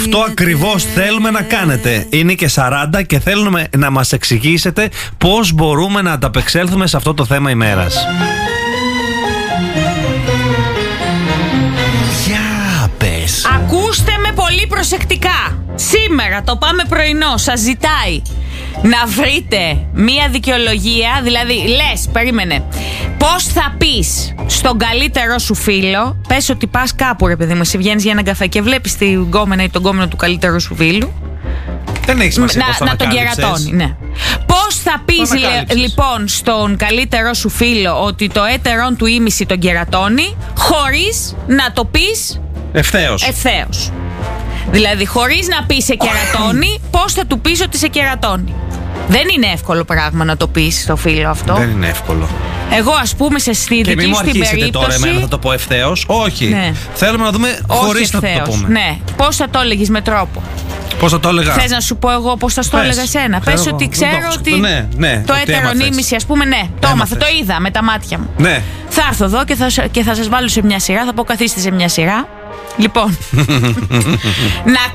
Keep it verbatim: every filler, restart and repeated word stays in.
Αυτό ακριβώς θέλουμε να κάνετε. Είναι και σαράντα και θέλουμε να μας εξηγήσετε πώς μπορούμε να ανταπεξέλθουμε σε αυτό το θέμα ημέρας. Για πες. Ακούστε με πολύ προσεκτικά. Σήμερα το Πάμε Πρωινό σας ζητάει να βρείτε μία δικαιολογία. Δηλαδή λες, περίμενε, πώς θα πεις στον καλύτερό σου φίλο. Πες ότι πας κάπου, ρε παιδί μου, εσύ βγαίνεις για έναν καφέ και βλέπεις την γκόμενα ή τον γκόμενο του καλύτερου σου φίλου. Δεν έχει σημασία πώς θα να, να τον κερατώνει, ναι. Πώς θα πεις λι, λοιπόν στον καλύτερό σου φίλο ότι το έτερον του ήμιση τον κερατώνει, χωρίς να το πεις ευθέως. ευθέως. Δηλαδή χωρίς να πεις σε κερατώνει, πώς θα του πεις ότι σε κερατώνει. Δεν είναι εύκολο πράγμα να το πεις στο φίλο αυτό. Δεν είναι εύκολο. Εγώ, ας πούμε, σε στη και δική μου στην αρχίσετε περίπτωση. Τώρα, εμένα θα το πω ευθέως. Όχι. Ναι. Θέλουμε να δούμε χωρίς να το πούμε. Ναι. Πώς θα το έλεγες με τρόπο. Πώς θα το έλεγα. Θες να σου πω εγώ πώς θα το έλεγα σένα. Πες εγώ. ότι ξέρω το, ότι. Ναι, ναι, το έτερον ήμιση, ας πούμε, ναι. Το έμαθα, το είδα με τα μάτια μου. Ναι. Θα έρθω εδώ και θα, και θα σας βάλω σε μια σειρά. Θα πω καθίστε σε μια σειρά. Λοιπόν. να